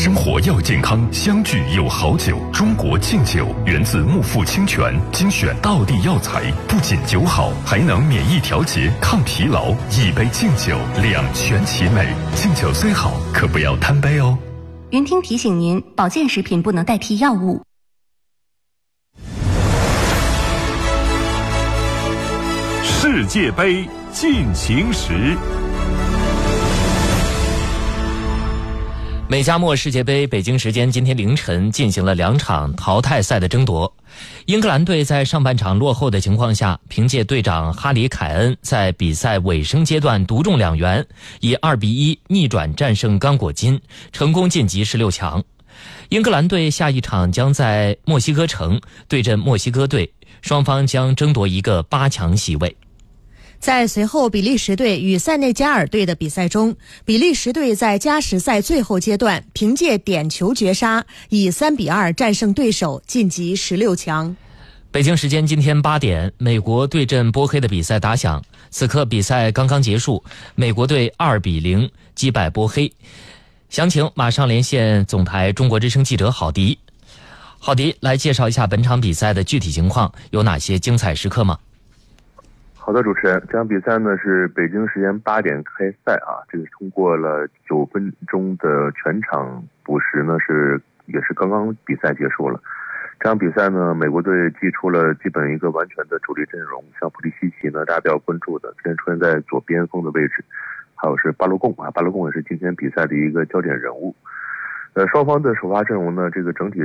生活要健康，相聚有好酒。中国劲酒源自木富清泉，精选道地药材，不仅酒好，还能免疫调节、抗疲劳。一杯劲酒，两全其美。劲酒虽好，可不要贪杯哦。 云听提醒您，保健食品不能代替药物。 世界杯进行时。 美加墨世界杯北京时间今天凌晨进行了2场淘汰赛的争夺。英格兰队在上半场落后的情况下，凭借队长哈里凯恩在比赛尾声阶段独中2元，以2-1逆转战胜刚果金，成功晋级16强。英格兰队下一场将在墨西哥城对阵墨西哥队，双方将争夺一个8强席位。 在随后比利时队与塞内加尔队的比赛中，比利时队在加时赛最后阶段凭借点球绝杀，以3-2战胜对手，晋级16强。 北京时间今天8点，美国对阵波黑的比赛打响，此刻比赛刚刚结束，美国队2-0击败波黑。详情马上连线总台中国之声记者郝迪。郝迪，来介绍一下本场比赛的具体情况，有哪些精彩时刻吗？ 好的，主持人，这场比赛呢是北京时间8点开赛啊，这个通过了9分钟的全场补时呢，也是刚刚比赛结束了。这场比赛呢，美国队祭出了基本一个完全的主力阵容，像普利西奇呢，大家比较关注的，现在出现在左边锋的位置，还有是巴洛贡啊，巴洛贡也是今天比赛的一个焦点人物。双方的首发阵容呢，这个整体